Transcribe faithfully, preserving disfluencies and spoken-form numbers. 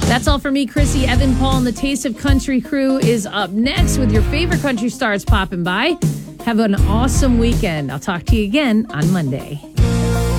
That's all for me, Chrissy. Evan Paul and the Taste of Country crew is up next with your favorite country stars popping by. Have an awesome weekend. I'll talk to you again on Monday.